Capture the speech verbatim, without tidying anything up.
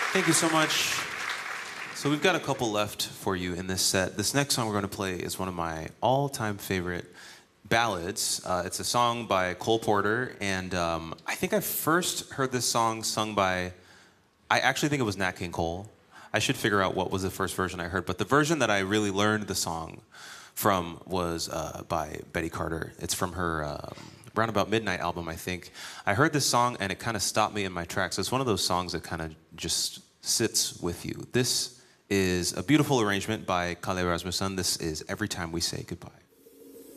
Thank you so much. So we've got a couple left for you in this set. This next song we're going to play is one of my all-time favorite ballads. Uh, it's a song by Cole Porter, and um, I think I first heard this song sung by, I actually think it was Nat King Cole. I should figure out what was the first version I heard, but the version that I really learned the song from was uh, by Betty Carter. It's from her um, Round About Midnight album, I think. I heard this song and it kind of stopped me in my tracks. It's one of those songs that kind of just sits with you. This is a beautiful arrangement by Kalle Rasmussen. This is Every Time We Say Goodbye.